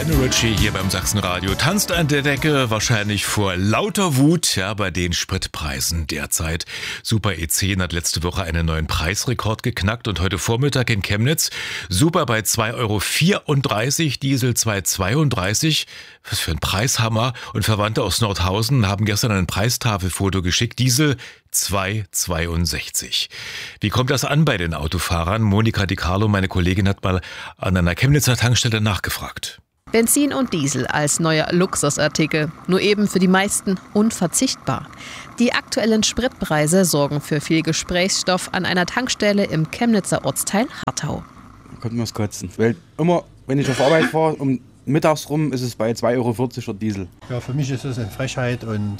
Lionel Richie hier beim Sachsenradio tanzt an der Decke, wahrscheinlich vor lauter Wut, bei den Spritpreisen derzeit. Super E10 hat letzte Woche einen neuen Preisrekord geknackt und heute Vormittag in Chemnitz Super bei 2,34 €, Diesel 2,32 €. Was für ein Preishammer. Und Verwandte aus Nordhausen haben gestern ein Preistafelfoto geschickt. Diesel 2,62 €. Wie kommt das an bei den Autofahrern? Monika Di Carlo, meine Kollegin, hat mal an einer Chemnitzer Tankstelle nachgefragt. Benzin und Diesel als neuer Luxusartikel, nur eben für die meisten unverzichtbar. Die aktuellen Spritpreise sorgen für viel Gesprächsstoff an einer Tankstelle im Chemnitzer Ortsteil Hartau. Da kommt mir das Kotzen. Weil immer, wenn ich auf Arbeit fahre, mittags rum ist es bei 2,40 € der Diesel. Ja, für mich ist es eine Frechheit.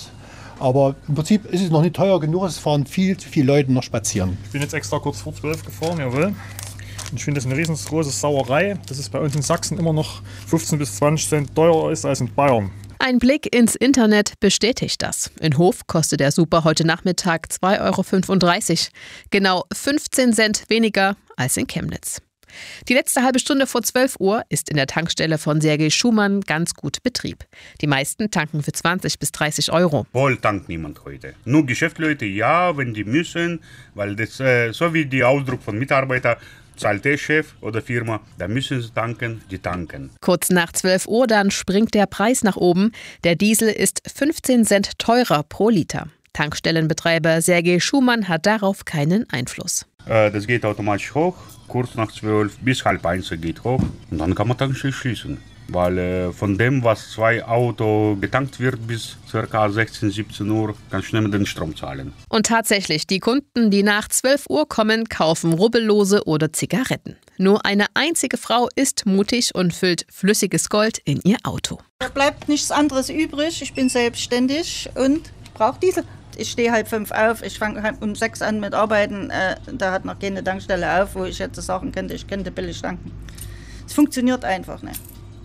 Aber im Prinzip ist es noch nicht teuer genug. Es fahren viel zu viele Leute noch spazieren. Ich bin jetzt extra kurz vor 12 gefahren, jawohl. Und ich finde das eine riesengroße Sauerei, dass es bei uns in Sachsen immer noch 15 bis 20 Cent teurer ist als in Bayern. Ein Blick ins Internet bestätigt das. In Hof kostet der Super heute Nachmittag 2,35 €. Genau 15 Cent weniger als in Chemnitz. Die letzte halbe Stunde vor 12 Uhr ist in der Tankstelle von Sergei Schumann ganz gut Betrieb. Die meisten tanken für 20 bis 30 €. Voll tankt niemand heute. Nur Geschäftsleute, ja, wenn die müssen, weil das so wie der Ausdruck von Mitarbeiter, zahlt der Chef oder Firma, da müssen sie tanken, die tanken. Kurz nach 12 Uhr dann springt der Preis nach oben. Der Diesel ist 15 Cent teurer pro Liter. Tankstellenbetreiber Sergei Schumann hat darauf keinen Einfluss. Das geht automatisch hoch, kurz nach 12 bis 12:30 geht hoch und dann kann man Tankstelle schließen. Weil von dem, was 2 Auto getankt wird bis ca. 16, 17 Uhr, kannst du nicht mehr den Strom zahlen. Und tatsächlich, die Kunden, die nach 12 Uhr kommen, kaufen Rubbellose oder Zigaretten. Nur eine einzige Frau ist mutig und füllt flüssiges Gold in ihr Auto. Da bleibt nichts anderes übrig. Ich bin selbstständig und brauche Diesel. Ich stehe 4:30 auf, ich fange um 6 an mit Arbeiten. Da hat noch keine Tankstelle auf, wo ich jetzt sagen könnte, ich könnte billig tanken. Es funktioniert einfach nicht.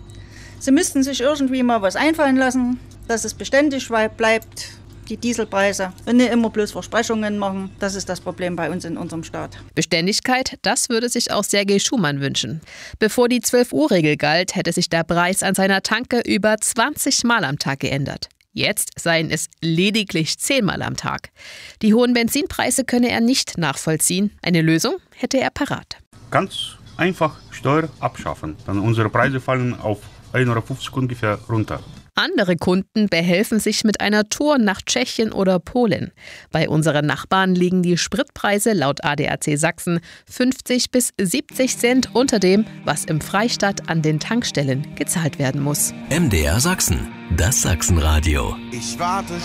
Sie müssten sich irgendwie mal was einfallen lassen, dass es beständig bleibt, die Dieselpreise. Und nicht immer bloß Versprechungen machen. Das ist das Problem bei uns in unserem Staat. Beständigkeit, das würde sich auch Sergei Schumann wünschen. Bevor die 12-Uhr-Regel galt, hätte sich der Preis an seiner Tanke über 20 Mal am Tag geändert. Jetzt seien es lediglich 10 Mal am Tag. Die hohen Benzinpreise könne er nicht nachvollziehen. Eine Lösung hätte er parat. Ganz einfach Steuer abschaffen. Dann unsere Preise fallen auf 1,50 € ungefähr runter. Andere Kunden behelfen sich mit einer Tour nach Tschechien oder Polen. Bei unseren Nachbarn liegen die Spritpreise laut ADAC Sachsen 50 bis 70 Cent unter dem, was im Freistaat an den Tankstellen gezahlt werden muss. MDR Sachsen, das Sachsenradio. Ich warte